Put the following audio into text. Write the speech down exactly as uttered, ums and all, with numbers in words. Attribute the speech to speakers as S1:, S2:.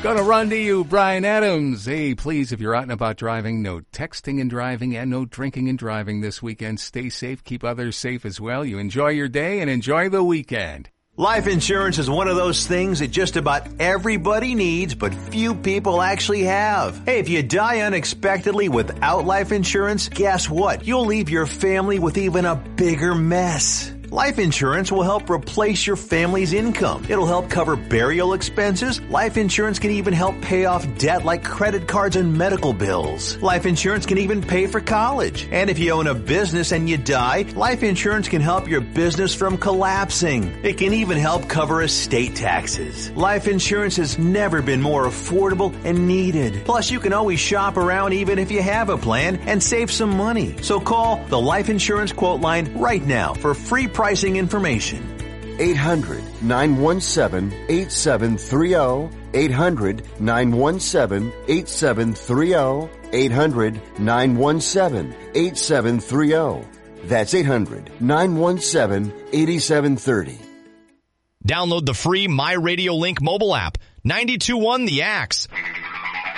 S1: Gonna run to you, Brian Adams. Hey, please, if you're out and about driving, no texting and driving and no drinking and driving this weekend. Stay safe, keep others safe as well. You enjoy your day and enjoy the weekend.
S2: Life insurance is one of those things that just about everybody needs, but few people actually have. Hey, if you die unexpectedly without life insurance, guess what? You'll leave your family with even a bigger mess. Life insurance will help replace your family's income. It'll help cover burial expenses. Life insurance can even help pay off debt like credit cards and medical bills. Life insurance can even pay for college. And if you own a business and you die, life insurance can help your business from collapsing. It can even help cover estate taxes. Life insurance has never been more affordable and needed. Plus, you can always shop around even if you have a plan and save some money. So call the Life Insurance Quote Line right now for free pricing information.
S3: eight hundred, nine one seven, eight seven three zero. eight hundred, nine one seven, eight seven three zero. eight hundred, nine one seven, eight seven three zero. That's eight hundred, nine one seven, eight seven three zero.
S4: Download the free My Radio Link mobile app. ninety-two point one The Axe.